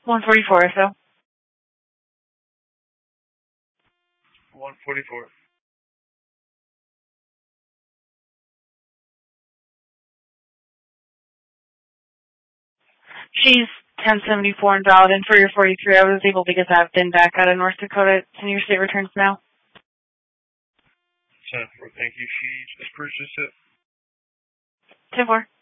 144 or so. 144. She's 1074 invalid, and for your 43, I was able to get that bin back out of North Dakota. It's in your state returns now. 10-4, thank you. She just purchased it. 10-4.